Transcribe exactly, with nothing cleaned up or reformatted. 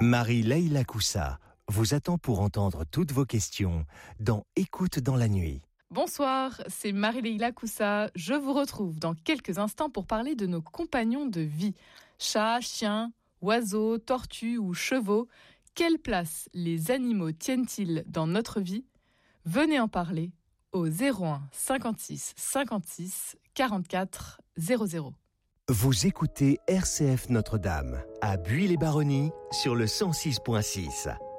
Marie-Leila Coussa vous attend pour entendre toutes vos questions dans Écoute dans la nuit. Bonsoir, c'est Marie-Leila Coussa. Je vous retrouve dans quelques instants pour parler de nos compagnons de vie. Chats, chiens, oiseaux, tortues ou chevaux. Quelle place les animaux tiennent-ils dans notre vie ? Venez en parler au zéro un cinquante-six cinquante-six quarante-quatre zéro zéro. Vous écoutez R C F Notre-Dame à Buis-les-Baronnies sur le cent six virgule six.